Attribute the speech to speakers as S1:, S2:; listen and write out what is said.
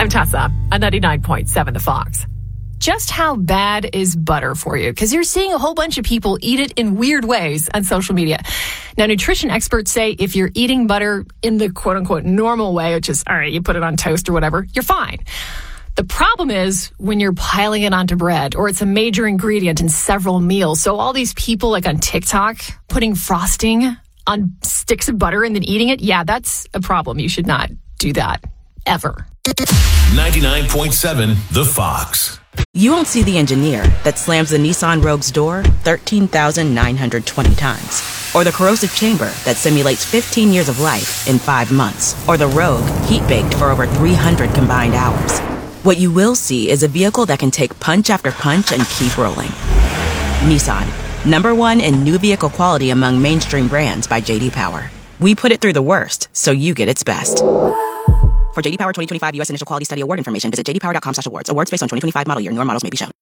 S1: I'm Tessa on 99.7 The Fox. Just how bad is butter for you? Because you're seeing a whole bunch of people eat it in weird ways on social media. Now, nutrition experts say if you're eating butter in the quote-unquote normal way, which is, all right, you put it on toast or whatever, you're fine. The problem is when you're piling it onto bread, or it's a major ingredient in several meals. So all these people like on TikTok putting frosting on sticks of butter and then eating it, yeah, that's a problem. You should not do that ever.
S2: 99.7 The Fox.
S3: You won't see the engineer that slams the Nissan Rogue's door 13,920 times. Or the corrosive chamber that simulates 15 years of life in 5 months. Or the Rogue heat-baked for over 300 combined hours. What you will see is a vehicle that can take punch after punch and keep rolling. Nissan, #1 in new vehicle quality among mainstream brands by J.D. Power. We put it through the worst, so you get its best. For J.D. Power 2025 U.S. Initial Quality Study Award information, visit jdpower.com/awards. Awards based on 2025 model year. Newer models may be shown.